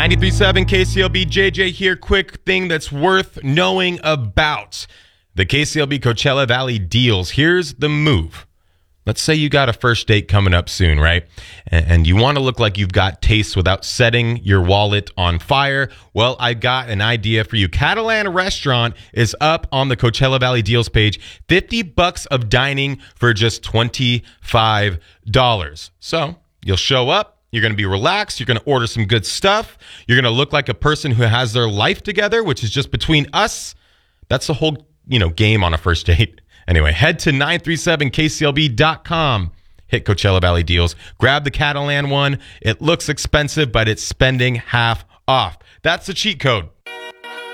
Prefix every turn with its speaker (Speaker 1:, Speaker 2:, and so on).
Speaker 1: 93.7 KCLB, JJ here. Quick thing that's worth knowing about the KCLB Coachella Valley deals. Here's the move. Let's say you got a first date coming up soon, right? And you want to look like you've got taste without setting your wallet on fire. Well, I got an idea for you. Catalan Restaurant is up on the Coachella Valley deals page. $50 of dining for just $25. So you'll show up. You're going to be relaxed. You're going to order some good stuff. You're going to look like a person who has their life together, which is just between us. That's the whole, game on a first date. Anyway, head to 937kclb.com. Hit Coachella Valley deals. Grab the Catalan one. It looks expensive, but it's spending half off. That's the cheat code.